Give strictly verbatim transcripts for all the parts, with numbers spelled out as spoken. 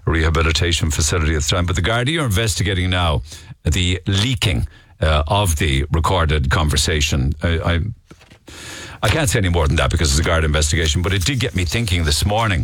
rehabilitation facility at the time. But the Gardaí are investigating now the leaking uh, of the recorded conversation. I, I, I can't say any more than that because it's a Garda investigation, but it did get me thinking this morning.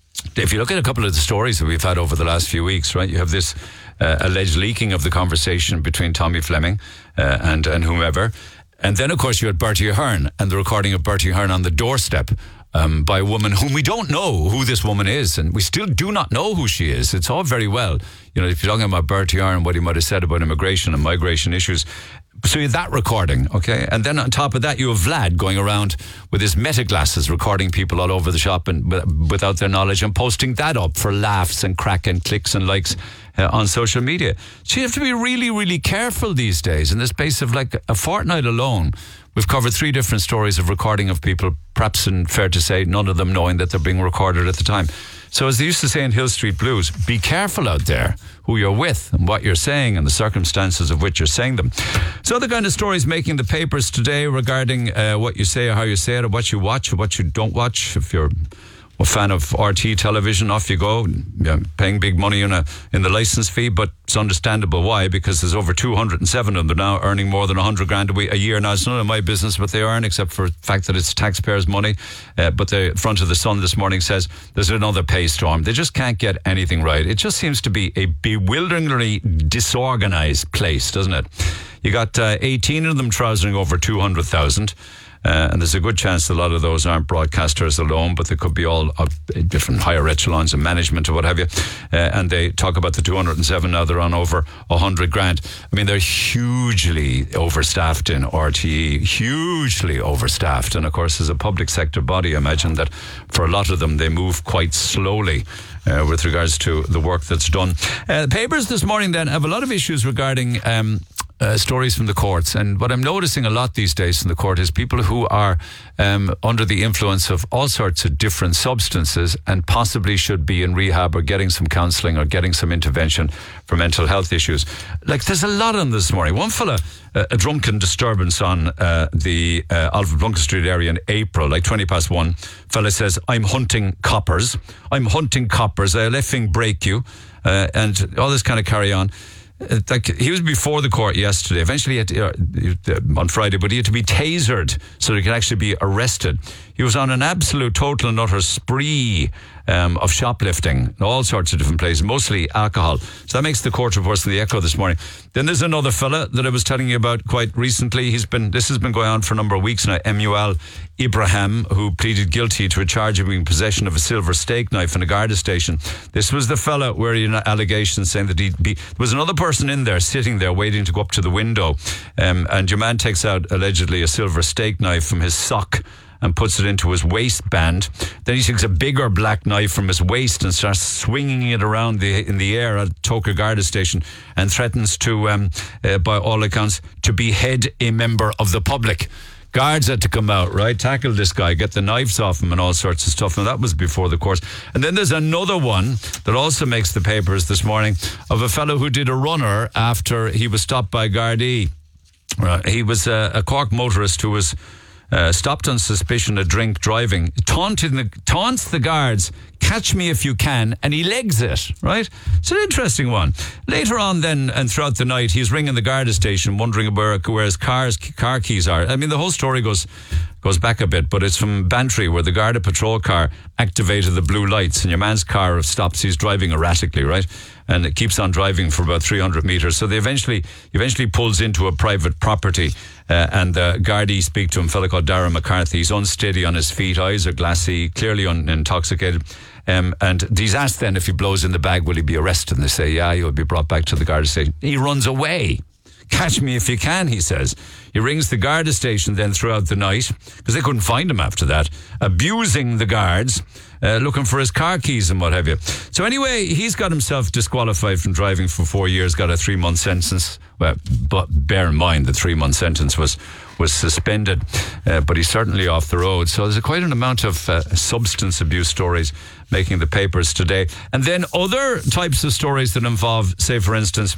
If you look at a couple of the stories that we've had over the last few weeks, right, you have this uh, alleged leaking of the conversation between Tommy Fleming uh, and, and whomever. And then, of course, you had Bertie Ahern and the recording of Bertie Ahern on the doorstep um, by a woman whom we don't know who this woman is. And we still do not know who she is. It's all very well. You know, if you're talking about Bertie Ahern, what he might have said about immigration and migration issues. So you have that recording, okay? And then on top of that, you have Vlad going around with his meta glasses, recording people all over the shop and without their knowledge and posting that up for laughs and crack and clicks and likes uh, on social media. So you have to be really, really careful these days. In the space of like a fortnight alone, we've covered three different stories of recording of people, perhaps, and fair to say, none of them knowing that they're being recorded at the time. So as they used to say in Hill Street Blues, be careful out there who you're with and what you're saying and the circumstances of which you're saying them. So the kind of stories making the papers today regarding uh, what you say or how you say it or what you watch or what you don't watch. If you're a fan of R T television, off you go, yeah, paying big money in a in the license fee, but it's understandable why, because there's over two hundred seven of them now earning more than one hundred grand a, week, a year. Now, it's none of my business what they earn, except for the fact that it's taxpayers' money. Uh, but the front of the Sun this morning says there's another pay storm. They just can't get anything right. It just seems to be a bewilderingly disorganized place, doesn't it? You got uh, eighteen of them trousering over two hundred thousand. Uh, and there's a good chance a lot of those aren't broadcasters alone, but they could be all uh, different higher echelons of management or what have you. Uh, and they talk about the two hundred seven now, they're on over one hundred grand. I mean, they're hugely overstaffed in R T E, hugely overstaffed. And of course, as a public sector body, I imagine that for a lot of them, they move quite slowly uh, with regards to the work that's done. Uh, the papers this morning then have a lot of issues regarding Um, Uh, stories from the courts, and what I'm noticing a lot these days in the court is people who are um, under the influence of all sorts of different substances and possibly should be in rehab or getting some counselling or getting some intervention for mental health issues. Like, there's a lot on this morning. One fella, uh, a drunken disturbance on uh, the uh, Alfred Plunkett Street area in April, like twenty past one. Fella says, I'm hunting coppers. I'm hunting coppers. I'll effing break you. Uh, and all this kind of carry on. Like, he was before the court yesterday. Eventually, he had to, uh, on Friday, but he had to be tasered so he could actually be arrested. He was on an absolute, total and utter spree um, of shoplifting in all sorts of different places, mostly alcohol. So that makes the court reports in the Echo this morning. Then there's another fella that I was telling you about quite recently. He's been this has been going on for a number of weeks now. Emuel Ibrahim, who pleaded guilty to a charge of being in possession of a silver steak knife in a Garda station. This was the fella where he had allegations saying that he'd be. There was another person in there sitting there waiting to go up to the window, um, and your man takes out allegedly a silver steak knife from his sock and puts it into his waistband. Then he takes a bigger black knife from his waist and starts swinging it around the, in the air at Toker Garda station and threatens to, um, uh, by all accounts, to behead a member of the public. Guards had to come out, right, tackle this guy, get the knives off him and all sorts of stuff, and that was before the course. And then there's another one that also makes the papers this morning of a fellow who did a runner after he was stopped by Gardaí. Uh, he was a, a Cork motorist who was Uh, stopped on suspicion of drink driving, taunting the, taunts the guards, catch me if you can, and he legs it, right? It's an interesting one. Later on then, and throughout the night, he's ringing the Garda station, wondering where, where his car's, car keys are. I mean, the whole story goes goes back a bit, but it's from Bantry, where the Garda patrol car activated the blue lights, and your man's car stops. He's driving erratically, right? And it keeps on driving for about three hundred metres. So they eventually eventually pulls into a private property, uh, and the Gardaí speak to him, a fellow called Darren McCarthy. He's unsteady on his feet, eyes are glassy, clearly un- intoxicated. Um, and he's asked then if he blows in the bag, will he be arrested? And they say, yeah, he'll be brought back to the Garda station. He runs away. Catch me if you can, he says. He rings the Garda station then throughout the night, because they couldn't find him after that, abusing the guards, uh, looking for his car keys and what have you. So anyway, he's got himself disqualified from driving for four years, got a three-month sentence. Well, but bear in mind the three-month sentence was was suspended, uh, but he's certainly off the road. So there's a, quite an amount of uh, substance abuse stories making the papers today. And then other types of stories that involve, say, for instance,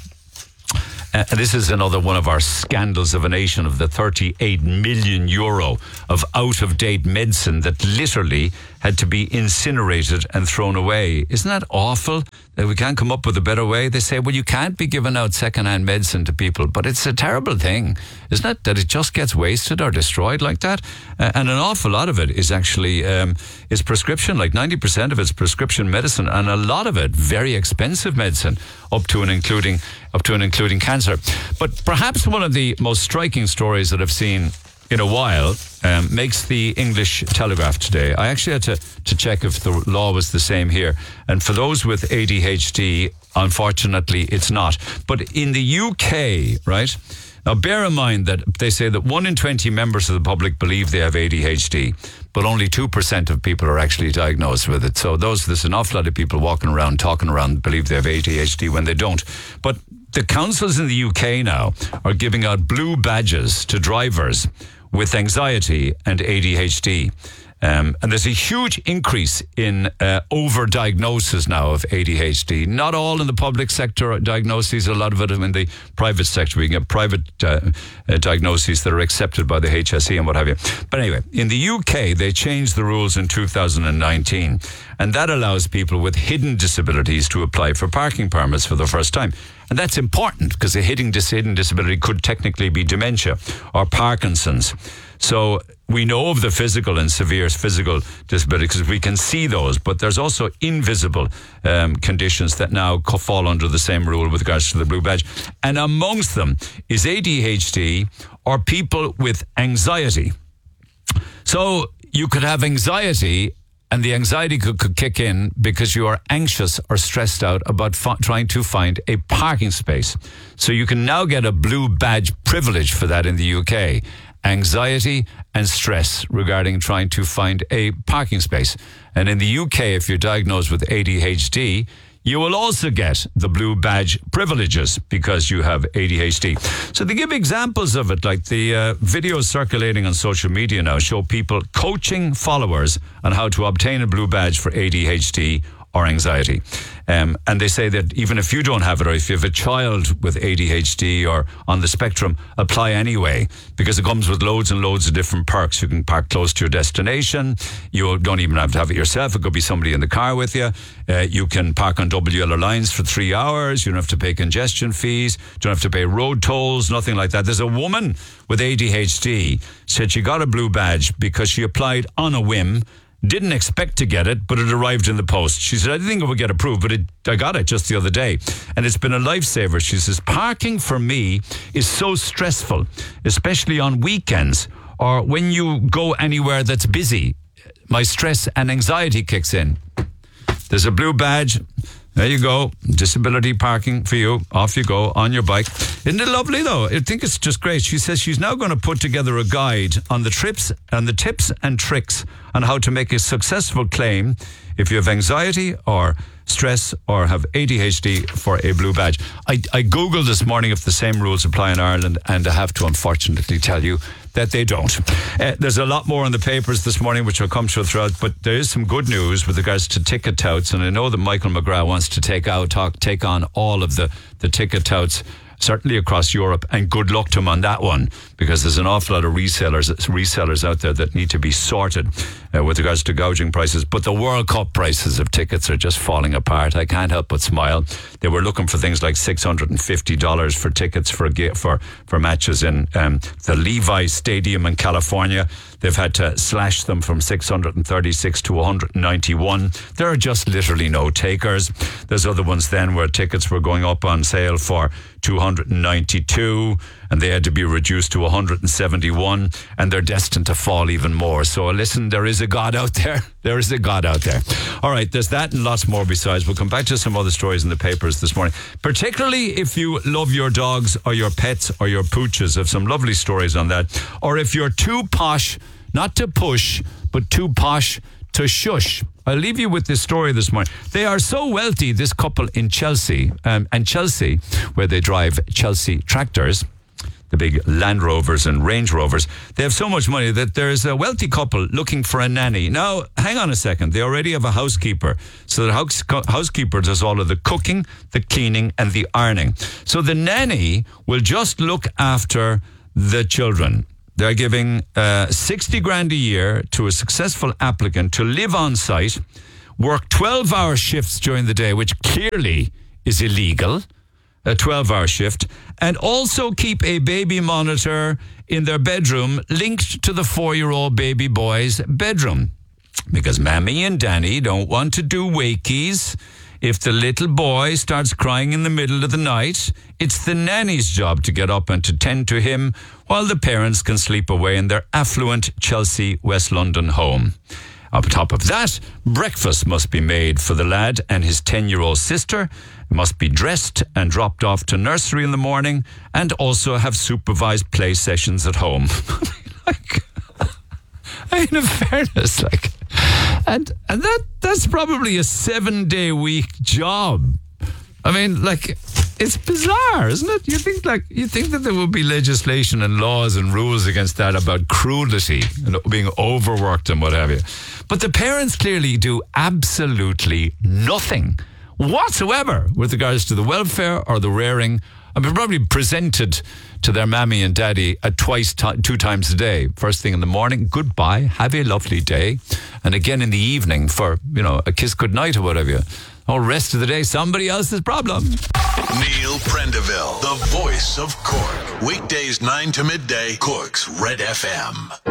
Uh, this is another one of our scandals of a nation, of the thirty-eight million euro of out-of-date medicine that literally had to be incinerated and thrown away. Isn't that awful that we can't come up with a better way? They say, well, you can't be giving out second-hand medicine to people, but it's a terrible thing, isn't it, that it just gets wasted or destroyed like that? Uh, and an awful lot of it is actually um, is prescription, like ninety percent of it's prescription medicine, and a lot of it very expensive medicine, up to and including up to and including cancer. But perhaps one of the most striking stories that I've seen in a while um, makes the English Telegraph today. I actually had to, to check if the law was the same here. And for those with A D H D, unfortunately, it's not. But in the U K, right? Now, bear in mind that they say that one in twenty members of the public believe they have A D H D, but only two percent of people are actually diagnosed with it. So those, there's an awful lot of people walking around, talking around, believe they have A D H D when they don't. But the councils in the U K now are giving out blue badges to drivers with anxiety and A D H D. Um, and there's a huge increase in uh, over-diagnosis now of A D H D. Not all in the public sector diagnoses, a lot of it in the private sector. We can get private uh, uh, diagnoses that are accepted by the H S E and what have you. But anyway, in the U K, they changed the rules in two thousand nineteen, and that allows people with hidden disabilities to apply for parking permits for the first time. And that's important because a hidden, dis- hidden disability could technically be dementia or Parkinson's. So we know of the physical and severe physical disability because we can see those, but there's also invisible um, conditions that now co- fall under the same rule with regards to the blue badge. And amongst them is A D H D or people with anxiety. So you could have anxiety, and the anxiety could, could kick in because you are anxious or stressed out about f- trying to find a parking space. So you can now get a blue badge privilege for that in the U K. Anxiety and stress regarding trying to find a parking space. And in the U K, if you're diagnosed with A D H D, you will also get the blue badge privileges because you have A D H D. So they give examples of it, like the uh, videos circulating on social media now show people coaching followers on how to obtain a blue badge for A D H D or anxiety. Um, and they say that even if you don't have it, or if you have a child with A D H D or on the spectrum, apply anyway, because it comes with loads and loads of different perks. You can park close to your destination. You don't even have to have it yourself. It could be somebody in the car with you. Uh, you can park on double yellow lines for three hours. You don't have to pay congestion fees. You don't have to pay road tolls, nothing like that. There's a woman with A D H D said she got a blue badge because she applied on a whim. Didn't expect to get it, but it arrived in the post. She said, I didn't think it would get approved, but it, I got it just the other day. And it's been a lifesaver. She says, parking for me is so stressful, especially on weekends or when you go anywhere that's busy. My stress and anxiety kicks in. There's a blue badge. There you go. Disability parking for you. Off you go on your bike. Isn't it lovely though? I think it's just great. She says she's now going to put together a guide on the trips and the tips and tricks on how to make a successful claim if you have anxiety or stress or have A D H D for a blue badge. I, I Googled this morning if the same rules apply in Ireland, and I have to unfortunately tell you that they don't. Uh, there's a lot more in the papers this morning which will come to throughout, but there is some good news with regards to ticket touts, and I know that Michael McGrath wants to take out talk, take on all of the, the ticket touts, certainly across Europe, and good luck to him on that one, because there's an awful lot of resellers resellers out there that need to be sorted uh, with regards to gouging prices. But the World Cup prices of tickets are just falling apart. I can't help but smile. They were looking for things like six hundred fifty dollars for tickets for for for matches in um, the Levi Stadium in California. They've had to slash them from six hundred thirty-six to one hundred ninety-one. There are just literally no takers. There's other ones then where tickets were going up on sale for two hundred ninety-two and they had to be reduced to one hundred seventy-one, and they're destined to fall even more. So listen, there is a God out there. There is a God out there. All right, there's that and lots more besides. We'll come back to some other stories in the papers this morning, particularly if you love your dogs or your pets or your pooches. I have some lovely stories on that. Or if you're too posh, not to push, but too posh to shush. I'll leave you with this story this morning. They are so wealthy, this couple in Chelsea, um, and Chelsea, where they drive Chelsea tractors, the big Land Rovers and Range Rovers. They have so much money that there's a wealthy couple looking for a nanny. Now, hang on a second. They already have a housekeeper. So the house, housekeeper does all of the cooking, the cleaning, and the ironing. So the nanny will just look after the children. they're giving uh, sixty grand a year to a successful applicant to live on site, work twelve-hour shifts during the day, which clearly is illegal, a twelve-hour shift, and also keep a baby monitor in their bedroom linked to the four-year-old baby boy's bedroom. Because Mammy and Danny don't want to do wakies. If the little boy starts crying in the middle of the night, it's the nanny's job to get up and to tend to him while the parents can sleep away in their affluent Chelsea, West London home. On top of that, breakfast must be made for the lad and his ten-year-old sister, must be dressed and dropped off to nursery in the morning, and also have supervised play sessions at home. like, I mean, in fairness, like, and and that that's probably a seven-day week job. I mean, like, it's bizarre, isn't it? You think like you think that there would be legislation and laws and rules against that about cruelty and being overworked and what have you. But the parents clearly do absolutely nothing whatsoever with regards to the welfare or the rearing. I mean, probably presented to their mammy and daddy at twice, t- two times a day. First thing in the morning, goodbye, have a lovely day. And again in the evening for, you know, a kiss goodnight or whatever. All rest of the day, somebody else's problem. Neil Prendeville, the voice of Cork. Weekdays nine to midday, Cork's Red F M.